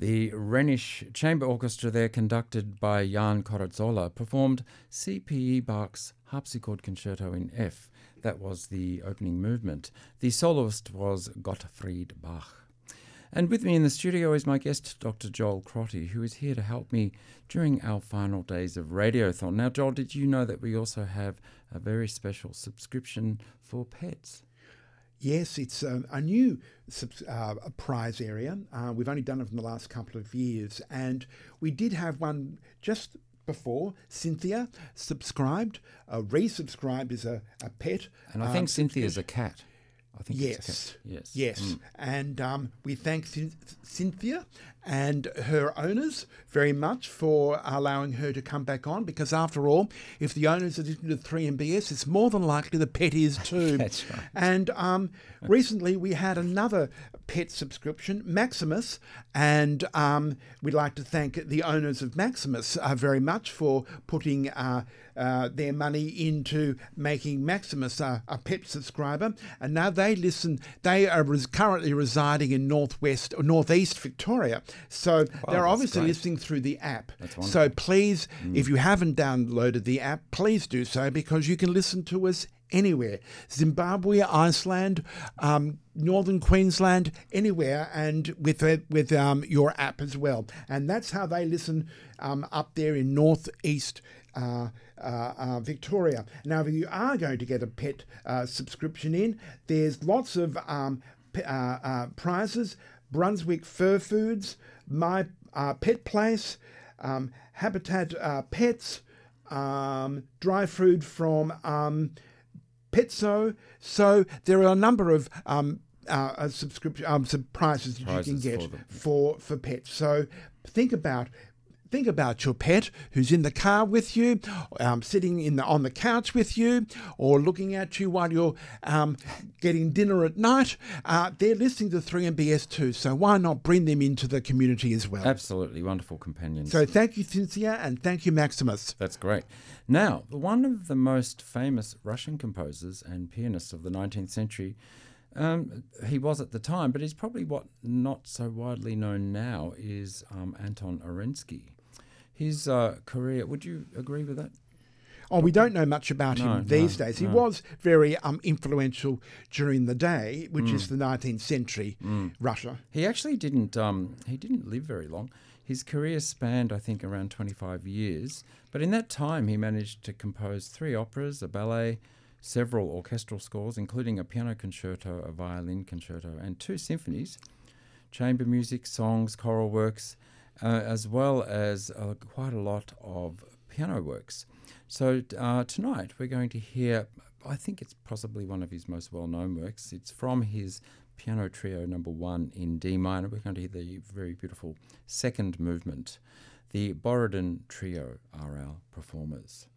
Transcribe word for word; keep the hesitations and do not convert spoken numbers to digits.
The Rhenish Chamber Orchestra there, conducted by Jan Corazzola, performed C P E Bach's Harpsichord Concerto in F. That was the opening movement. The soloist was Gottfried Bach. And with me in the studio is my guest, Doctor Joel Crotty, who is here to help me during our final days of Radiothon. Now, Joel, did you know that we also have a very special subscription for pets? Yes, it's um, a new uh, prize area. Uh, we've only done it in the last couple of years, and we did have one just before. Cynthia subscribed, uh, resubscribed as a, a pet. And I think um, Cynthia's a cat. I think yes, it's a cat. yes, yes, mm. and um, we thank Cynthia and her owners very much for allowing her to come back on, because after all, if the owners are listening to three M B S, it's more than likely the pet is too. That's right. And um, recently we had another pet subscription, Maximus, and um, we'd like to thank the owners of Maximus uh, very much for putting uh, uh, their money into making Maximus uh, a pet subscriber. And now they listen, they are res- currently residing in northwest or northeast Victoria. So wow, they're obviously great. listening through the app. So please, mm. if you haven't downloaded the app, please do so, because you can listen to us anywhere. Zimbabwe, Iceland, um, Northern Queensland, anywhere, and with uh, with um, your app as well. And that's how they listen um, up there in northeast uh, uh, uh, Victoria. Now, if you are going to get a pet uh, subscription in, there's lots of um, p- uh, uh, prizes. Brunswick Fur Foods, My uh, Pet Place, um, Habitat uh, Pets, um, dry food from um, Petso. So there are a number of um, uh, subscription um, some prizes that prizes you can get for, for for pets. So think about. Think about your pet who's in the car with you, um, sitting in the, on the couch with you, or looking at you while you're um, getting dinner at night. Uh, they're listening to three M B S too, so why not bring them into the community as well? Absolutely, wonderful companions. So thank you, Cynthia, and thank you, Maximus. That's great. Now, one of the most famous Russian composers and pianists of the nineteenth century, Um, he was at the time, but he's probably what not so widely known now is um, Anton Arensky. His uh, career, would you agree with that? Oh, we don't know much about no, him these no, days. He no. was very um, influential during the day, which mm. is the nineteenth century mm. Russia. He actually didn't. Um, he didn't live very long. His career spanned, I think, around twenty-five years. But in that time, he managed to compose three operas, a ballet, several orchestral scores, including a piano concerto, a violin concerto, and two symphonies, chamber music, songs, choral works, uh, as well as uh, quite a lot of piano works. So uh, tonight we're going to hear, I think it's possibly one of his most well-known works. It's from his piano trio number one in D minor. We're going to hear the very beautiful second movement. The Borodin Trio are our performers.